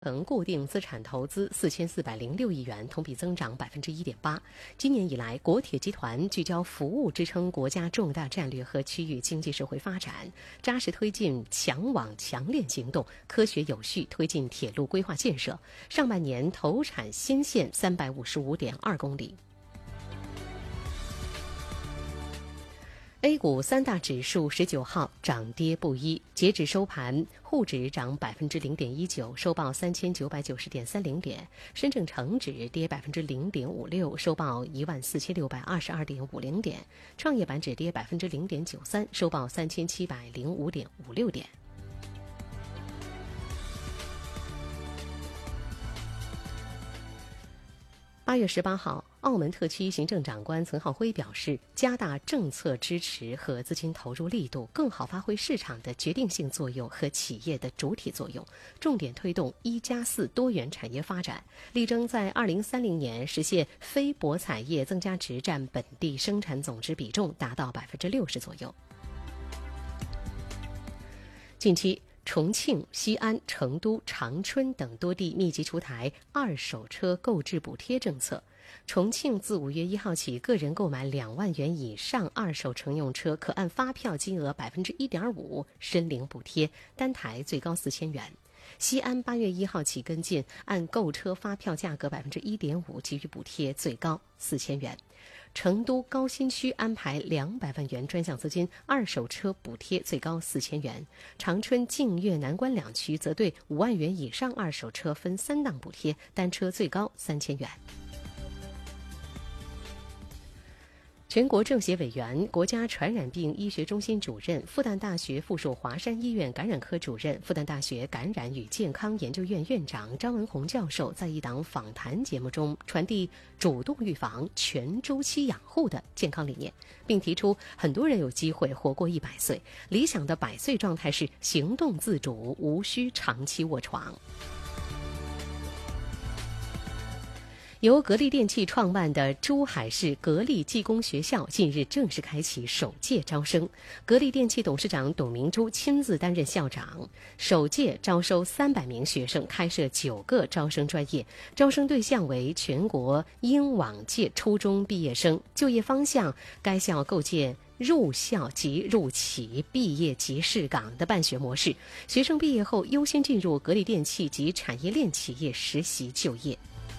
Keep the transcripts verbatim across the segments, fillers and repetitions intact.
嗯，固定资产投资四千四百零六亿元，同比增长百分之一点八。今年以来，国铁集团聚焦服务支撑国家重大战略和区域经济社会发展，扎实推进强网强链行动，科学有序推进铁路规划建设。上半年投产新线三百五十五点二公里。A 股三大指数十九号涨跌不一，截止收盘，沪指涨百分之零点一九，收报三千九百九十点三零点；深证成指跌百分之零点五六，收报一万四千六百二十二点五零点；创业板指跌百分之零点九三，收报三千七百零五点五六点。八月十八号，澳门特区行政长官岑浩辉表示，加大政策支持和资金投入力度，更好发挥市场的决定性作用和企业的主体作用，重点推动一加四多元产业发展，力争在二零三零年实现非博彩业增加值占本地生产总值比重达到百分之六十左右。近期，重庆、西安、成都、长春等多地密集出台二手车购置补贴政策。重庆自五月一号起，个人购买两万元以上二手乘用车，可按发票金额百分之一点五申领补贴，单台最高四千元。西安八月一号起跟进，按购车发票价格百分之一点五给予补贴，最高四千元。成都高新区安排两百万元专项资金，二手车补贴最高四千元。长春、净月、南关两区则对五万元以上二手车分三档补贴，单车最高三千元。全国政协委员、国家传染病医学中心主任、复旦大学附属华山医院感染科主任、复旦大学感染与健康研究院院长张文宏教授在一档访谈节目中传递主动预防、全周期养护的健康理念，并提出很多人有机会活过一百岁，理想的百岁状态是行动自主，无需长期卧床。由格力电器创办的珠海市格力技工学校近日正式开启首届招生，格力电器董事长董明珠亲自担任校长。首届招收三百名学生，开设九个招生专业，招生对象为全国英网届初中毕业生。就业方向，该校构建入校即入企、毕业即试岗的办学模式，学生毕业后优先进入格力电器及产业链企业实习就业。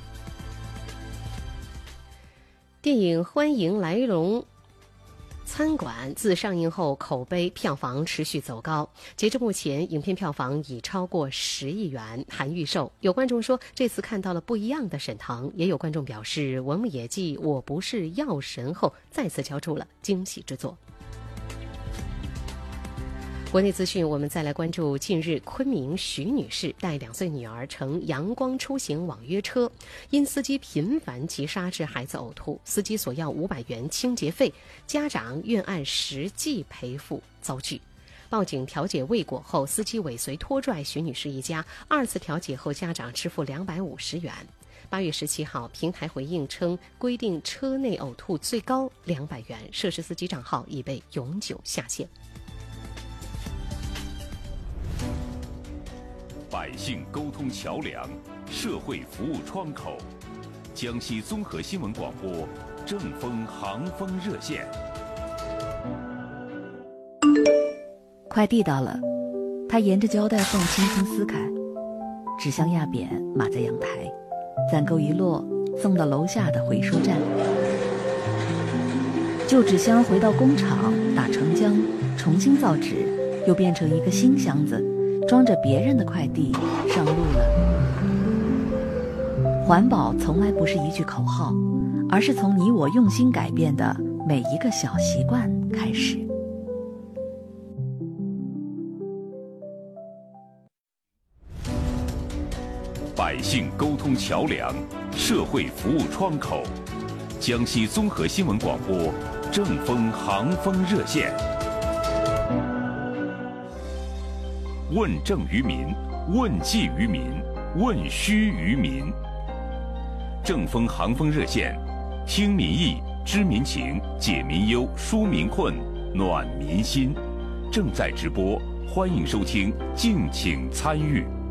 电影《欢迎来龙餐馆》自上映后口碑票房持续走高，截至目前影片票房已超过十亿元，含预售。有观众说这次看到了不一样的沈腾，也有观众表示文牧野记我不是药神后再次交出了惊喜之作。国内资讯，我们再来关注近日昆明徐女士带两岁女儿乘阳光出行网约车，因司机频繁急刹致孩子呕吐，司机索要五百元清洁费，家长愿按实际赔付遭拒。报警调解未果后，司机尾随拖拽徐女士一家，二次调解后家长支付两百五十元。八月十七号，平台回应称规定车内呕吐最高两百元，涉事司机账号已被永久下线。 百姓沟通桥梁，社会服务窗口，江西综合新闻广播正风航风热线。 快递到了，他沿着胶带缝轻轻撕开，纸箱压扁码在阳台，攒够一摞送到楼下的回收站。旧纸箱回到工厂打成浆，重新造纸，又变成一个新箱子，装着别人的快递上路了。环保从来不是一句口号，而是从你我用心改变的每一个小习惯开始。 百姓沟通桥梁，社会服务窗口，江西综合新闻广播正风航风热线。问政于民，问计于民，问需于民。正风航风热线，听民意，知民情，解民忧，纾民困，暖民心。正在直播，欢迎收听，敬请参与。